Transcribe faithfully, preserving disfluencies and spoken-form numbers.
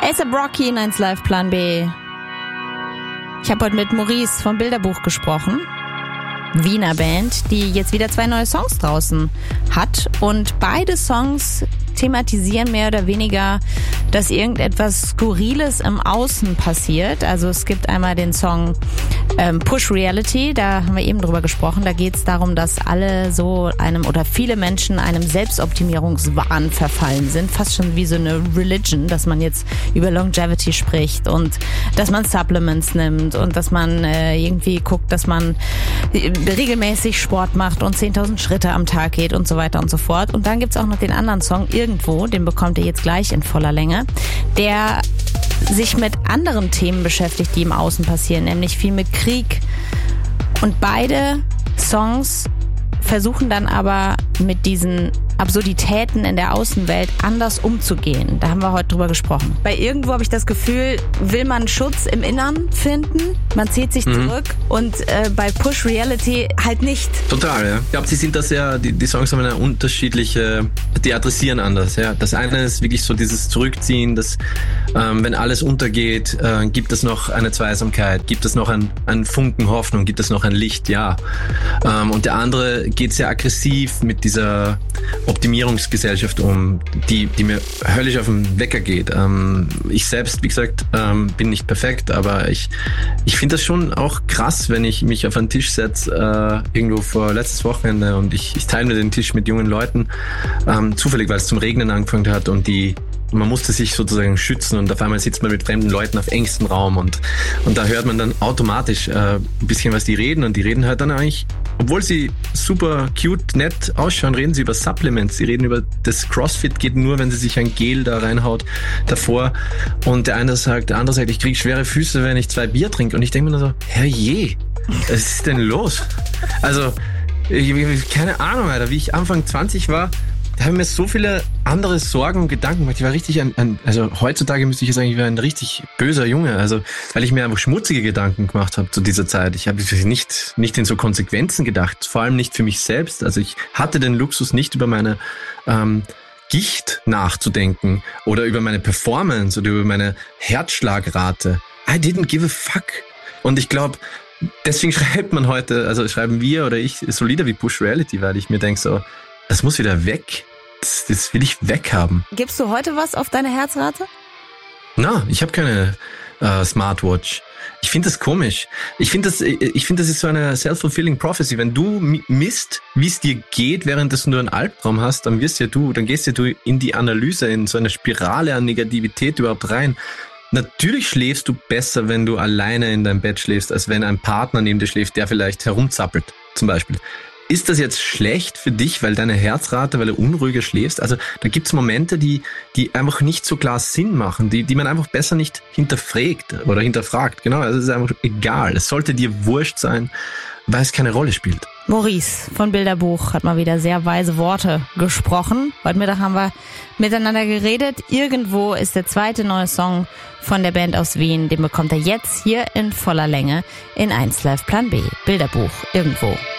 A$AP Rocky in eins Live Plan B. Ich habe heute mit Maurice vom Bilderbuch gesprochen. Wiener Band, die jetzt wieder zwei neue Songs draußen hat. Und beide Songs thematisieren mehr oder weniger, dass irgendetwas Skurriles im Außen passiert. Also es gibt einmal den Song ähm, Push Reality, da haben wir eben drüber gesprochen. Da geht es darum, dass alle so einem oder viele Menschen einem Selbstoptimierungswahn verfallen sind. Fast schon wie so eine Religion, dass man jetzt über Longevity spricht und dass man Supplements nimmt und dass man äh, irgendwie guckt, dass man regelmäßig Sport macht und zehntausend Schritte am Tag geht und so weiter und so fort. Und dann gibt's auch noch den anderen Song, Irgendwo, den bekommt ihr jetzt gleich in voller Länge, der sich mit anderen Themen beschäftigt, die im Außen passieren, nämlich viel mit Krieg. Und beide Songs versuchen dann aber mit diesen Absurditäten in der Außenwelt anders umzugehen. Da haben wir heute drüber gesprochen. Bei Irgendwo habe ich das Gefühl, will man Schutz im Innern finden, man zieht sich mhm. zurück und äh, bei Push Reality halt nicht. Total, ja. Ich glaube, sie sind das ja, die, die Songs haben eine unterschiedliche, die adressieren anders, ja. Das eine ist wirklich so dieses Zurückziehen, das, ähm, wenn alles untergeht, äh, gibt es noch eine Zweisamkeit, gibt es noch ein, ein Funken Hoffnung, gibt es noch ein Licht, ja. Ähm, und der andere geht sehr aggressiv mit dieser Optimierungsgesellschaft um, die, die mir höllisch auf den Wecker geht. Ähm, ich selbst, wie gesagt, ähm, bin nicht perfekt, aber ich, ich finde das schon auch krass, wenn ich mich auf einen Tisch setze, äh, irgendwo vor letztes Wochenende und ich, ich teile mir den Tisch mit jungen Leuten, ähm, zufällig, weil es zum Regnen angefangen hat und die man musste sich sozusagen schützen und auf einmal sitzt man mit fremden Leuten auf engstem Raum und, und da hört man dann automatisch äh, ein bisschen, was die reden und die reden halt dann eigentlich, obwohl sie super cute, nett ausschauen, reden sie über Supplements, sie reden über das CrossFit geht nur, wenn sie sich ein Gel da reinhaut davor und der eine sagt, der andere sagt, ich kriege schwere Füße, wenn ich zwei Bier trinke und ich denke mir nur so, herrje, was ist denn los? Also, ich, keine Ahnung, Alter, wie ich Anfang zwanzig war, da haben mir so viele andere Sorgen und Gedanken gemacht. Ich war richtig ein, ein also heutzutage müsste ich sagen, ich war ein richtig böser Junge, also weil ich mir einfach schmutzige Gedanken gemacht habe zu dieser Zeit. Ich habe nicht nicht in so Konsequenzen gedacht, vor allem nicht für mich selbst. Also ich hatte den Luxus nicht über meine ähm, Gicht nachzudenken oder über meine Performance oder über meine Herzschlagrate. I didn't give a fuck. Und ich glaube, deswegen schreibt man heute, also schreiben wir oder ich so Lieder wie Push Reality, weil ich mir denke so, das muss wieder weg. Das, das will ich weghaben. Gibst du heute was auf deine Herzrate? Na, ich habe keine äh, Smartwatch. Ich finde das komisch. Ich finde das, ich finde das ist so eine self-fulfilling prophecy. Wenn du misst, wie es dir geht, währenddessen du einen Albtraum hast, dann wirst ja du, dann gehst ja du in die Analyse, in so eine Spirale an Negativität überhaupt rein. Natürlich schläfst du besser, wenn du alleine in deinem Bett schläfst, als wenn ein Partner neben dir schläft, der vielleicht herumzappelt, zum Beispiel. Ist das jetzt schlecht für dich, weil deine Herzrate, weil du unruhiger schläfst? Also da gibt's Momente, die die einfach nicht so klar Sinn machen, die die man einfach besser nicht hinterfragt oder hinterfragt. Genau, also es ist einfach egal. Es sollte dir wurscht sein, weil es keine Rolle spielt. Maurice von Bilderbuch hat mal wieder sehr weise Worte gesprochen. Heute Mittag haben wir miteinander geredet. Irgendwo ist der zweite neue Song von der Band aus Wien. Den bekommt er jetzt hier in voller Länge in eins Live Plan B. Bilderbuch, Irgendwo.